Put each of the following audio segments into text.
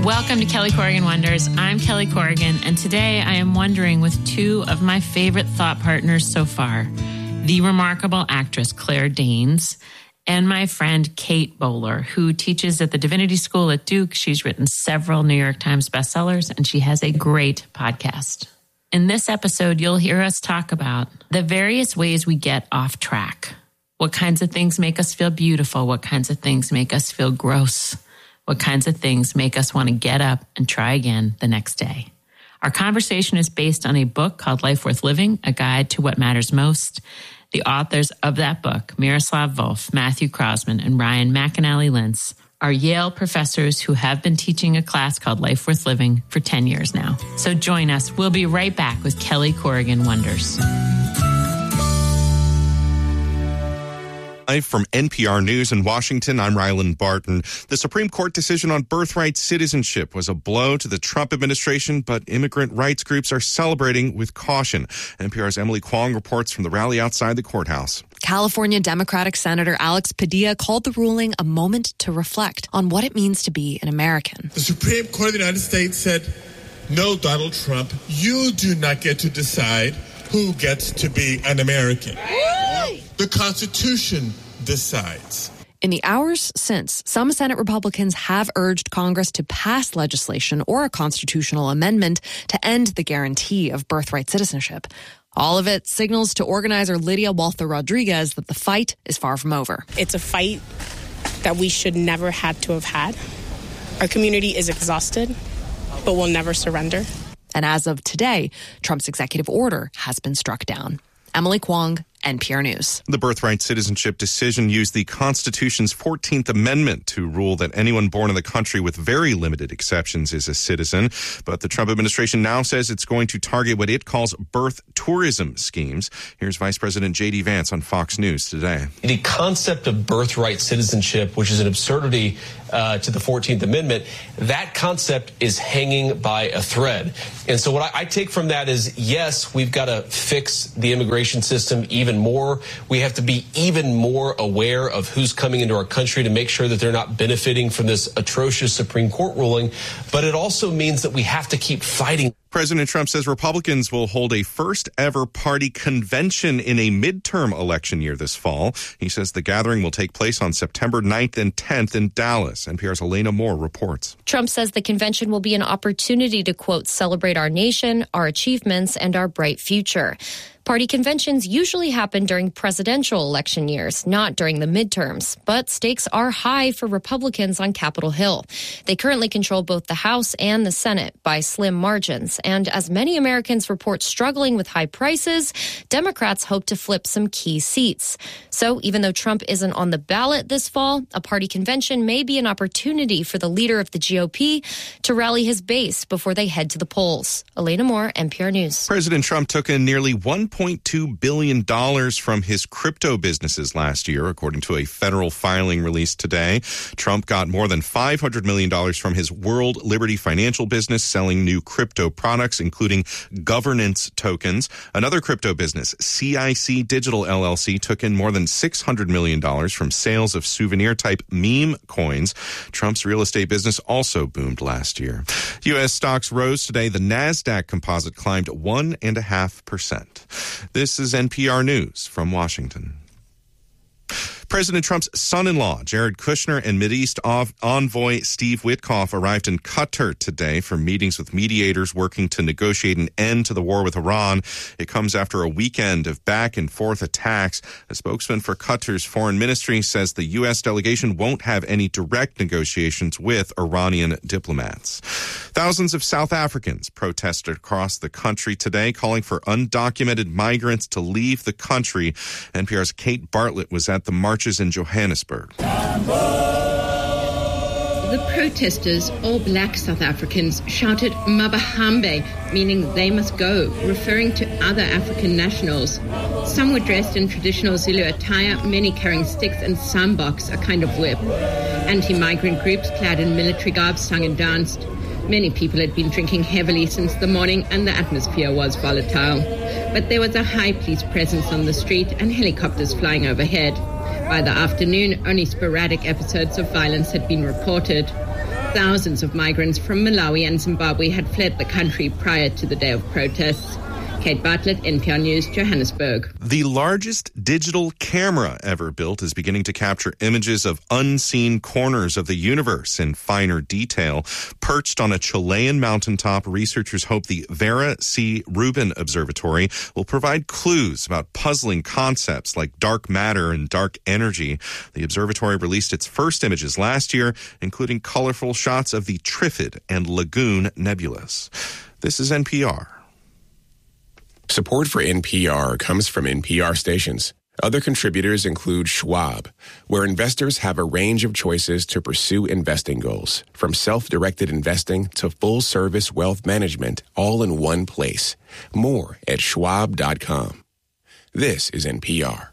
Welcome to Kelly Corrigan Wonders. I'm Kelly Corrigan, and today I am wondering with two of my favorite thought partners so far, the remarkable actress Claire Danes and my friend Kate Bowler, who teaches at the Divinity School at Duke. She's written several New York Times bestsellers, and she has a great podcast. In this episode, you'll hear us talk about the various ways we get off track. What kinds of things make us feel beautiful? What kinds of things make us feel gross? What kinds of things make us want to get up and try again the next day? Our conversation is based on a book called Life Worth Living, A Guide to What Matters Most. The authors of that book, Miroslav Volf, Matthew Crossman, and Ryan McAnally-Lentz, are Yale professors who have been teaching a class called Life Worth Living for 10 years now. So join us. We'll be right back with Kelly Corrigan Wonders. Live from NPR News in Washington, I'm Ryland Barton. The Supreme Court decision on birthright citizenship was a blow to the Trump administration, but immigrant rights groups are celebrating with caution. NPR's Emily Kwong reports from the rally outside the courthouse. California Democratic Senator Alex Padilla called the ruling a moment to reflect on what it means to be an American. The Supreme Court of the United States said, no, Donald Trump, you do not get to decide who gets to be an American. The Constitution decides. In the hours since, some Senate Republicans have urged Congress to pass legislation or a constitutional amendment to end the guarantee of birthright citizenship. All of it signals to organizer Lydia Walther Rodriguez that the fight is far from over. It's a fight that we should never had to have had. Our community is exhausted, but will never surrender. And as of today, Trump's executive order has been struck down. Emily Kwong, NPR News. The birthright citizenship decision used the Constitution's 14th Amendment to rule that anyone born in the country with very limited exceptions is a citizen. But the Trump administration now says it's going to target what it calls birth tourism schemes. Here's Vice President J.D. Vance on Fox News today. The concept of birthright citizenship, which is an absurdity to the 14th Amendment, that concept is hanging by a thread. And so what I take from that is, yes, we've got to fix the immigration system even more. We have to be even more aware of who's coming into our country to make sure that they're not benefiting from this atrocious Supreme Court ruling. But it also means that we have to keep fighting. President Trump says Republicans will hold a first-ever party convention in a midterm election year this fall. He says the gathering will take place on September 9th and 10th in Dallas. NPR's Elena Moore reports. Trump says the convention will be an opportunity to, quote, celebrate our nation, our achievements, and our bright future. Party conventions usually happen during presidential election years, not during the midterms. But stakes are high for Republicans on Capitol Hill. They currently control both the House and the Senate by slim margins. And as many Americans report struggling with high prices, Democrats hope to flip some key seats. So even though Trump isn't on the ballot this fall, a party convention may be an opportunity for the leader of the GOP to rally his base before they head to the polls. Elena Moore, NPR News. President Trump took in nearly $1.2 billion from his crypto businesses last year, according to a federal filing released today. Trump got more than $500 million from his World Liberty Financial business, selling new crypto products, including governance tokens. Another crypto business, CIC Digital LLC, took in more than $600 million from sales of souvenir-type meme coins. Trump's real estate business also boomed last year. U.S. stocks rose today. The NASDAQ composite climbed 1.5%. This is NPR News from Washington. President Trump's son-in-law, Jared Kushner, and Mideast envoy Steve Witkoff arrived in Qatar today for meetings with mediators working to negotiate an end to the war with Iran. It comes after a weekend of back-and-forth attacks. A spokesman for Qatar's foreign ministry says the U.S. delegation won't have any direct negotiations with Iranian diplomats. Thousands of South Africans protested across the country today, calling for undocumented migrants to leave the country. NPR's Kate Bartlett was at the marches in Johannesburg. The protesters, all black South Africans, shouted Mabahambe, meaning they must go, referring to other African nationals. Some were dressed in traditional Zulu attire, many carrying sticks and sambok, a kind of whip. Anti-migrant groups clad in military garb sung and danced. Many people had been drinking heavily since the morning and the atmosphere was volatile. But there was a high police presence on the street and helicopters flying overhead. By the afternoon, only sporadic episodes of violence had been reported. The Thousands of migrants from Malawi and Zimbabwe had fled the country prior to the day of protests. Kate Bartlett, NPR News, Johannesburg. The largest digital camera ever built is beginning to capture images of unseen corners of the universe in finer detail. Perched on a Chilean mountaintop, researchers hope the Vera C. Rubin Observatory will provide clues about puzzling concepts like dark matter and dark energy. The observatory released its first images last year, including colorful shots of the Trifid and Lagoon nebulas. This is NPR. Support for NPR comes from NPR stations. Other contributors include Schwab, where investors have a range of choices to pursue investing goals, from self-directed investing to full-service wealth management, all in one place. More at schwab.com. This is NPR.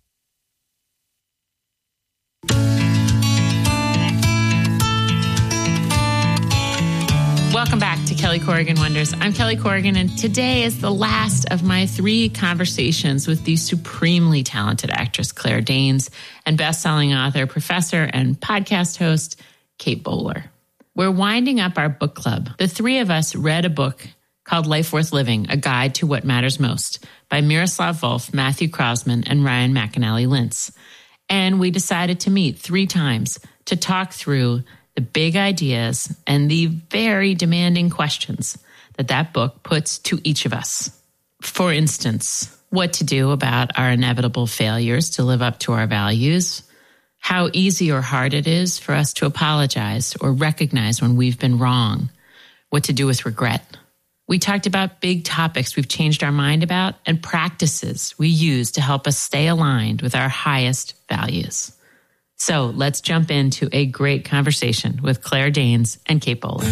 Welcome back to Kelly Corrigan Wonders. I'm Kelly Corrigan, and today is the last of my 3 conversations with the supremely talented actress Claire Danes and best-selling author, professor, and podcast host Kate Bowler. We're winding up our book club. The 3 of us read a book called Life Worth Living, A Guide to What Matters Most by Miroslav Volf, Matthew Krausman, and Ryan McAnally Lintz. And we decided to meet 3 times to talk through the big ideas and the very demanding questions that book puts to each of us. For instance, what to do about our inevitable failures to live up to our values, how easy or hard it is for us to apologize or recognize when we've been wrong, what to do with regret. We talked about big topics we've changed our mind about and practices we use to help us stay aligned with our highest values. So let's jump into a great conversation with Claire Danes and Kate Bowler.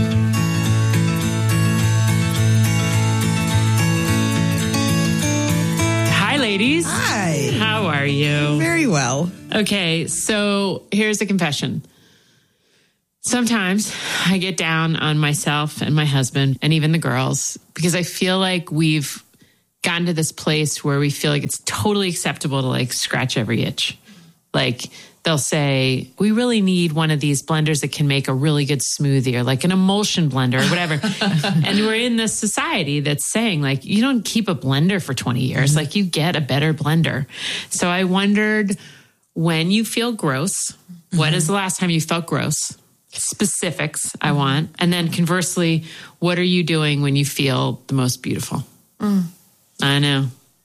Hi, ladies. Hi. How are you? Very well. Okay, so here's a confession. Sometimes I get down on myself and my husband and even the girls because I feel like we've gotten to this place where we feel like it's totally acceptable to like scratch every itch. Like they'll say, we really need one of these blenders that can make a really good smoothie or like an emulsion blender or whatever. And we're in this society that's saying like, you don't keep a blender for 20 years. Like you get a better blender. So I wondered, when you feel gross, when is the last time you felt gross? Specifics I want. And then conversely, what are you doing when you feel the most beautiful? I know.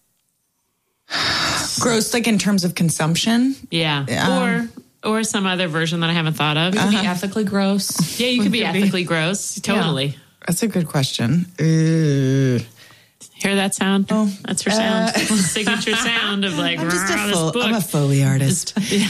Gross, like in terms of consumption? Yeah. Or some other version that I haven't thought of. You could be ethically gross. Yeah, you could be ethically gross. Totally. Yeah. That's a good question. Hear that sound? Oh, that's her sound. Signature sound of like, I'm just this book. I'm a Foley artist.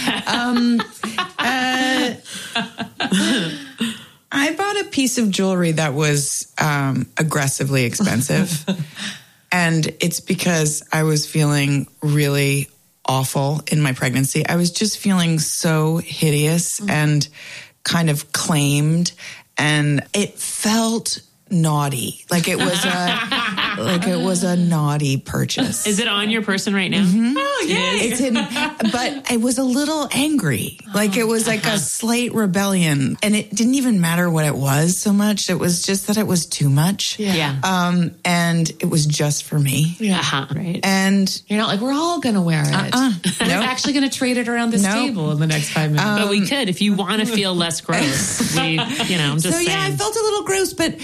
I bought a piece of jewelry that was aggressively expensive. And it's because I was feeling really awful in my pregnancy. I was just feeling so hideous and kind of claimed. And it felt naughty. Like it was a naughty purchase. Is it on your person right now? Mm-hmm. Oh, yeah. It's in, but I was a little angry. Like it was like a slight rebellion. And it didn't even matter what it was so much. It was just that it was too much. Yeah. And it was just for me. Yeah. Right. And you're not like, we're all going to wear it. We're actually going to trade it around this table in the next 5 minutes. But we could, if you want to feel less gross. I'm just saying. Yeah, I felt a little gross, but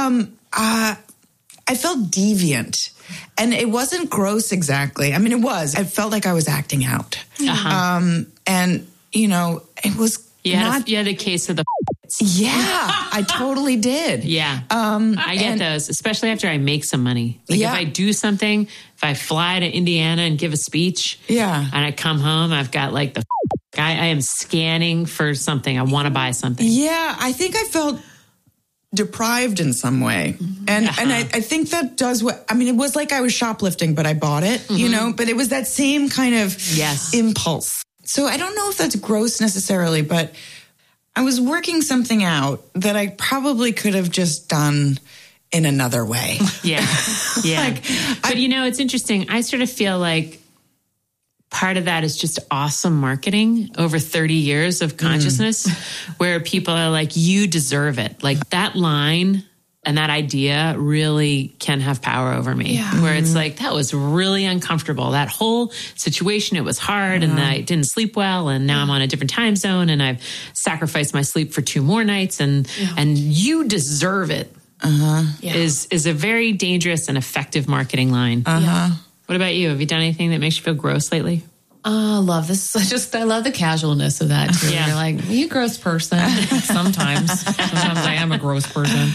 I felt deviant. And it wasn't gross exactly. I mean, it was. I felt like I was acting out. And, it was you had a case of the Yeah, I totally did. Yeah. I get those, especially after I make some money. Like if I do something, if I fly to Indiana and give a speech, and I come home, I've got like the I am scanning for something. I want to buy something. Yeah, I think I felt deprived in some way. And I think that does what, I mean, it was like I was shoplifting, but I bought it, but it was that same kind of impulse. So I don't know if that's gross necessarily, but I was working something out that I probably could have just done in another way. Yeah. Yeah. But it's interesting. I sort of feel like part of that is just awesome marketing over 30 years of consciousness where people are like, you deserve it. Like that line and that idea really can have power over me, where it's like, that was really uncomfortable. That whole situation, it was hard and I didn't sleep well. And now I'm on a different time zone and I've sacrificed my sleep for 2 more nights and you deserve it is a very dangerous and effective marketing line. What about you? Have you done anything that makes you feel gross lately? I love this. I love the casualness of that too. You're like, are you a gross person? Sometimes I am a gross person.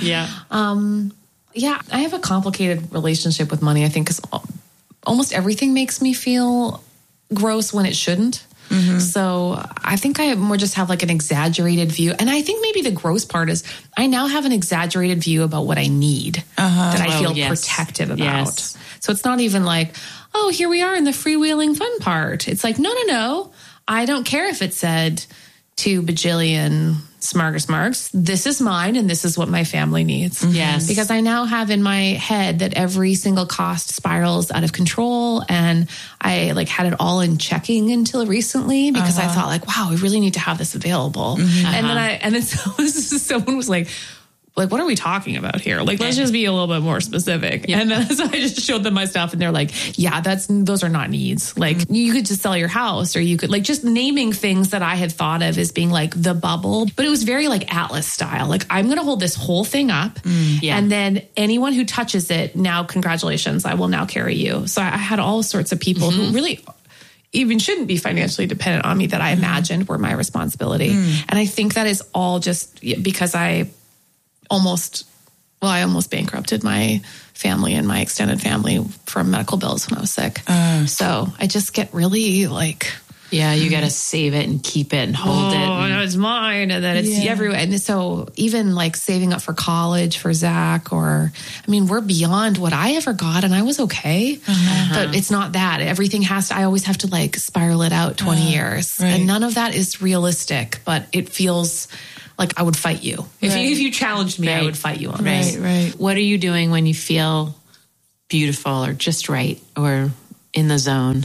I have a complicated relationship with money, I think, because almost everything makes me feel gross when it shouldn't. So I think I more just have like an exaggerated view. And I think maybe the gross part is I now have an exaggerated view about what I need that I feel protective about. So it's not even like, oh, here we are in the freewheeling fun part. It's like, no. I don't care if it said 2 bajillion smarts. This is mine and this is what my family needs. Yes. Because I now have in my head that every single cost spirals out of control. And I like had it all in checking until recently because I thought like, wow, we really need to have this available. And then someone was like, what are we talking about here? Like, let's just be a little bit more specific. And then so I just showed them my stuff and they're like, those are not needs. Like you could just sell your house or you could like just naming things that I had thought of as being like the bubble, but it was very like Atlas style. Like I'm going to hold this whole thing up and then anyone who touches it now, congratulations, I will now carry you. So I had all sorts of people who really even shouldn't be financially dependent on me that I imagined were my responsibility. And I think that is all just because I almost bankrupted my family and my extended family from medical bills when I was sick. So I just get really like... Yeah, you got to save it and keep it and hold it. And it's mine. And then it's everywhere. And so even like saving up for college for Zach we're beyond what I ever got and I was okay. But it's not that. Everything I always have to like spiral it out 20 years. Right. And none of that is realistic, but it feels... like I would fight you. If you challenged me, I would fight you on this. Right. What are you doing when you feel beautiful or just right or in the zone?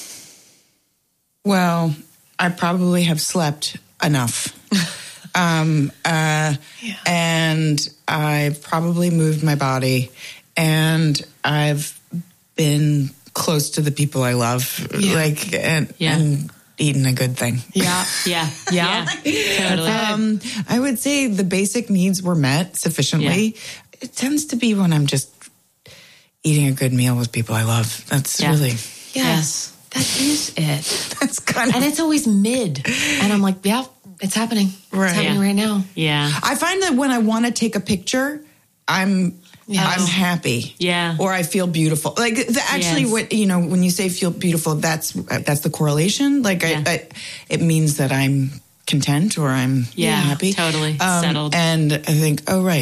Well, I probably have slept enough. And I've probably moved my body and I've been close to the people I love. And eaten a good thing. Yeah. Totally. I would say the basic needs were met sufficiently. It tends to be when I'm just eating a good meal with people I love. That's really... Yes. That is it. That's kind of... And it's always mid. And I'm like, it's happening. It's happening right now. Yeah. I find that when I want to take a picture, I'm happy. Yeah. Or I feel beautiful. Like what, when you say feel beautiful, that's the correlation. Like it means that I'm content or I'm happy. Totally. Settled. And I think,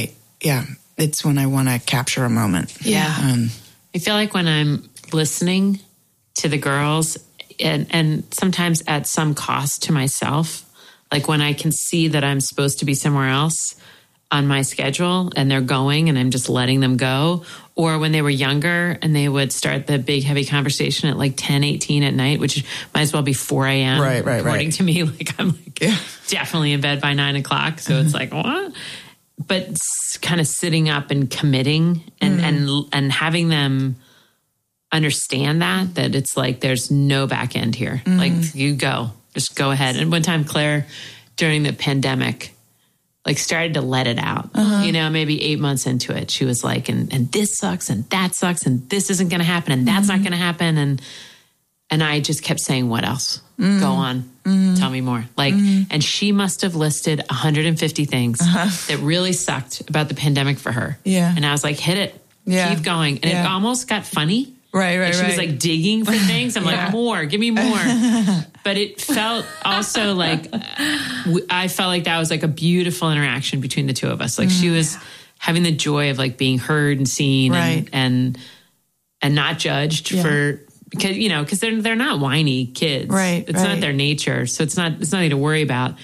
it's when I want to capture a moment. Yeah. I feel like when I'm listening to the girls and sometimes at some cost to myself, like when I can see that I'm supposed to be somewhere else on my schedule and they're going and I'm just letting them go. Or when they were younger and they would start the big heavy conversation at like 10, 18 at night, which might as well be 4 a.m. Right. According to me, like I'm definitely in bed by 9 o'clock. So it's like, what? But kind of sitting up and committing and having them understand that it's like there's no back end here. Like you just go ahead. And one time Claire during the pandemic like started to let it out, maybe 8 months into it. She was like, and this sucks and that sucks and this isn't going to happen and that's not going to happen. And I just kept saying, what else? Go on. Tell me more. Like, and she must have listed 150 things that really sucked about the pandemic for her. Yeah. And I was like, hit it. Yeah. Keep going. And it almost got funny. Right. She was like digging for things. I'm like, more, give me more. But it felt also like, I felt like that was like a beautiful interaction between the two of us. Like she was having the joy of like being heard and seen and not judged for, because they're not whiny kids. Right. It's not their nature. So it's nothing to worry about.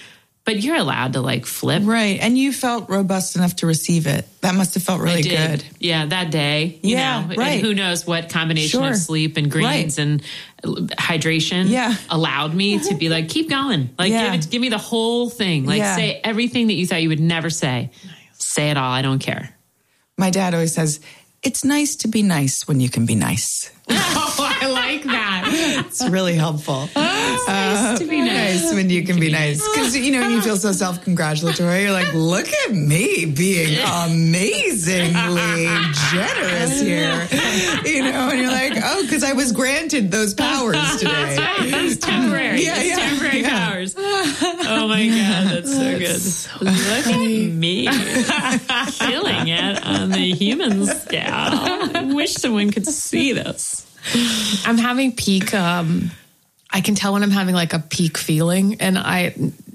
But you're allowed to like flip. Right. And you felt robust enough to receive it. That must have felt really good. Yeah, that day. You know, right. And who knows what combination of sleep and greens and hydration allowed me to be like, keep going. Like, give me the whole thing. Like, say everything that you thought you would never say. Nice. Say it all. I don't care. My dad always says, it's nice to be nice when you can be nice. Oh, I like that. It's really helpful. It's nice to be nice when you can be nice. Because, you know, you feel so self-congratulatory. You're like, look at me being amazingly generous here. You know, and you're like, oh, because I was granted those powers today. That's right. That's temporary. Temporary powers. Oh, my God. That's so good. Look at me. Killing it on the human scale. I wish someone could see this. I'm having peak. I can tell when I'm having like a peak feeling, and I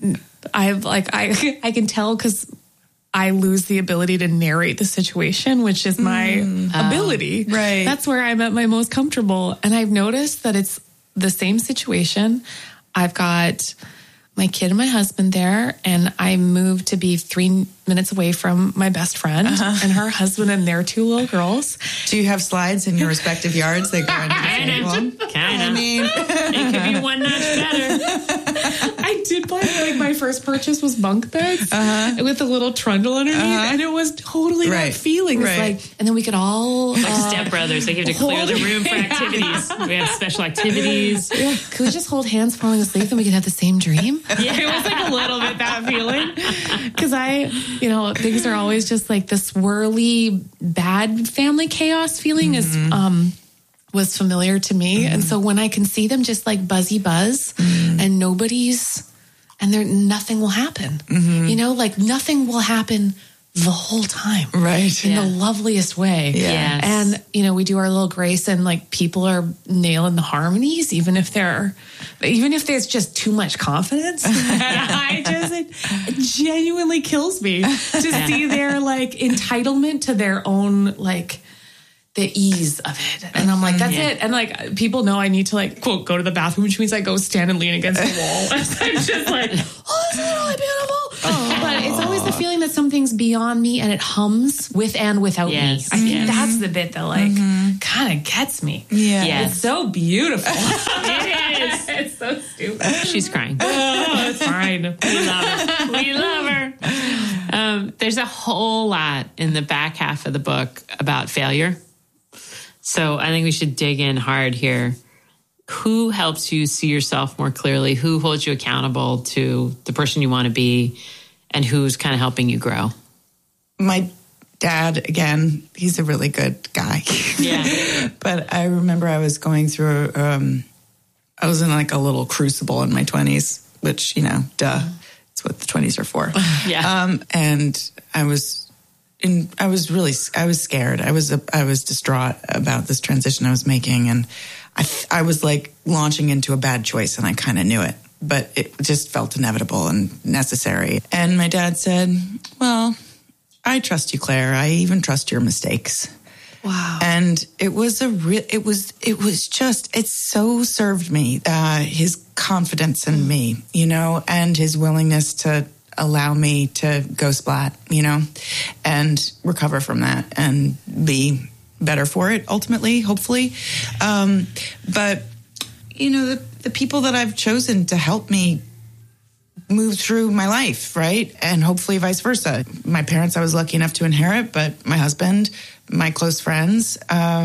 can tell because I lose the ability to narrate the situation, which is my ability. Right. That's where I'm at my most comfortable, and I've noticed that it's the same situation. I've got my kid and my husband there, and I moved to be 3 minutes away from my best friend and her husband and their 2 little girls. Do you have slides in your respective yards that go into the table? Kind of. I mean, it could be one notch better. I did buy, like, my first purchase was bunk beds with a little trundle underneath, and it was totally that feeling. It's like, and then we could all... Like stepbrothers, they have to clear the room for activities. We have special activities. Yeah. Could we just hold hands falling asleep and we could have the same dream? Yeah, it was like a little bit that feeling. Because you know, things are always just like the swirly, bad family chaos feeling was familiar to me. And so when I can see them just like buzzy buzz and nothing will happen, you know, like nothing will happen the whole time. Right. In the loveliest way. Yes. And, you know, we do our little grace and like people are nailing the harmonies, even if there's just too much confidence. It genuinely kills me to see their like entitlement to their own, like, the ease of it. And I'm like, that's it. And like, people know I need to like, quote, go to the bathroom, which means I go stand and lean against the wall. I'm just like, oh, this is really beautiful. But it's always the feeling that something's beyond me and it hums with and without me. I think that's the bit that like kind of gets me. Yeah. It's so beautiful. It is. It's so stupid. She's crying. Oh, it's fine. We love her. We love her. There's a whole lot in the back half of the book about failure. So I think we should dig in hard here. Who helps you see yourself more clearly? Who holds you accountable to the person you want to be? And who's kind of helping you grow? My dad, again, he's a really good guy. Yeah. But I remember I was going through, I was in like a little crucible in my 20s, which, you know, it's what the 20s are for. Yeah. And I was scared. I was distraught about this transition I was making. And I was like launching into a bad choice and I kind of knew it, but it just felt inevitable and necessary. And my dad said, well, I trust you, Claire. I even trust your mistakes. Wow. And it so served me, his confidence in me, you know, and his willingness to allow me to go splat, you know, and recover from that and be better for it ultimately, hopefully. But, you know, the people that I've chosen to help me move through my life, right? And hopefully vice versa. My parents I was lucky enough to inherit, but my husband, my close friends,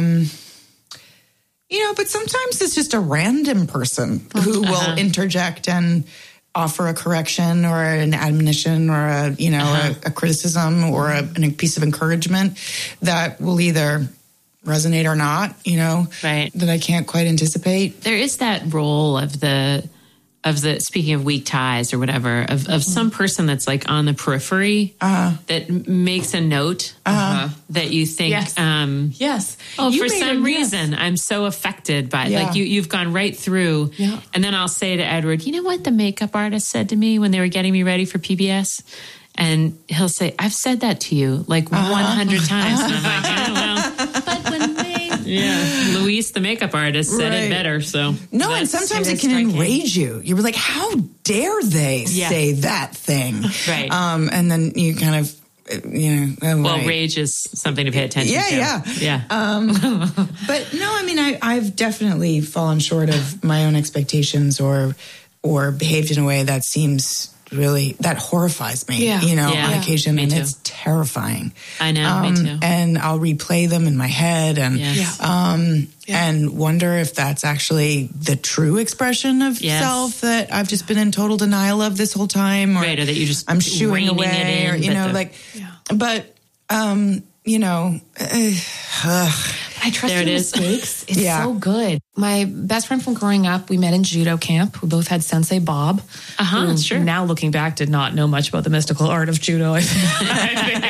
you know, but sometimes it's just a random person who will interject and offer a correction or an admonition or a criticism or a piece of encouragement that will either resonate or not, you know, right, that I can't quite anticipate. There is that role of the speaking of weak ties or whatever, of some person that's like on the periphery that makes a note that you think, yes. Oh, for some reason, I'm so affected by it. Like you've gone right through. Yeah. And then I'll say to Edward, you know what the makeup artist said to me when they were getting me ready for PBS? And he'll say, I've said that to you like 100 times. And I'm like, oh, well. But when they Yeah. Luis, the makeup artist, said it better. So no, and sometimes it can enrage you. You were like, how dare they say that thing? Right. And then you kind of, rage is something to pay attention to. Yeah. But no, I mean, I've definitely fallen short of my own expectations or behaved in a way that seems that horrifies me, on occasion. And it's terrifying. I know, me too. And I'll replay them in my head and wonder if that's actually the true expression of self that I've just been in total denial of this whole time. Or, or that you just I'm shooing away, but I trust your mistakes. It's so good. My best friend from growing up, we met in judo camp. We both had Sensei Bob. Who, sure. Now looking back, did not know much about the mystical art of judo, I think.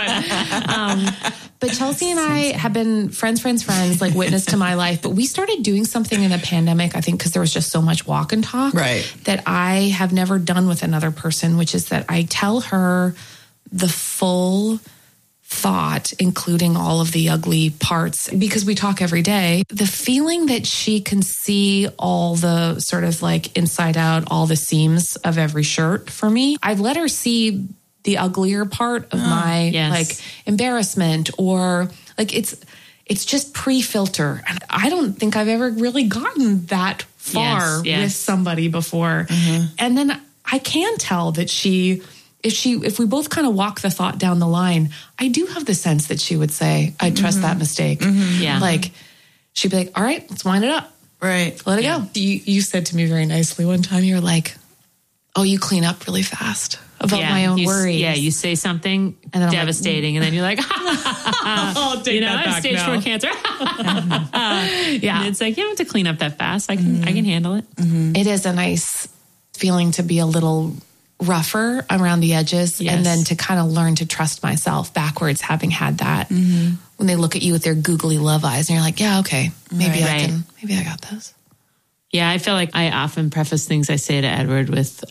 But Chelsea and I have been friends, like witness to my life. But we started doing something in the pandemic, I think, because there was just so much walk and talk that I have never done with another person, which is that I tell her the full thought, including all of the ugly parts, because we talk every day. The feeling that she can see all the sort of like inside out, all the seams of every shirt for me. I've let her see the uglier part of my like embarrassment, or like it's just pre-filter. And I don't think I've ever really gotten that far with somebody before. And then I can tell that if we both kind of walk the thought down the line, I do have the sense that she would say, I trust that mistake. Yeah. Like, she'd be like, all right, let's wind it up. Right. Let it go. You said to me very nicely one time, you were like, oh, you clean up really fast about my own worries. Yeah, you say something devastating, and then you're like, I'll take that I have back stage 4 cancer. And it's like, you don't have to clean up that fast. I can handle it. It is a nice feeling to be a little rougher around the edges, and then to kind of learn to trust myself backwards, having had that. When they look at you with their googly love eyes, and you're like, yeah, okay, maybe I got this. Yeah, I feel like I often preface things I say to Edward with,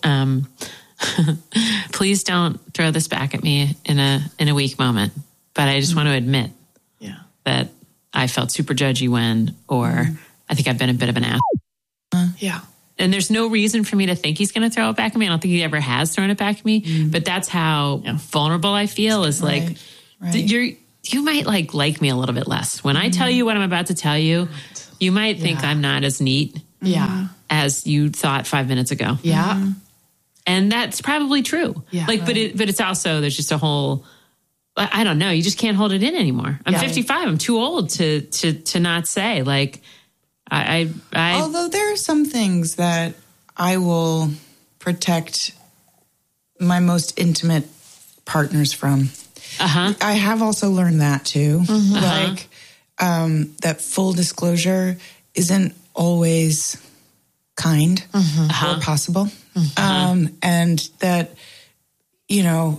please don't throw this back at me in a weak moment. But I just want to admit that I felt super judgy when, or I think I've been a bit of an ass. And there's no reason for me to think he's going to throw it back at me. I don't think he ever has thrown it back at me. But that's how vulnerable I feel, is like, you might like me a little bit less. When I tell you what I'm about to tell you, you might think I'm not as neat as you thought 5 minutes ago. And that's probably true. But it's also, there's just a whole, I don't know, you just can't hold it in anymore. I'm 55. I'm too old to not say, like, I although there are some things that I will protect my most intimate partners from. I have also learned that too. Like, that full disclosure isn't always kind or possible. And that,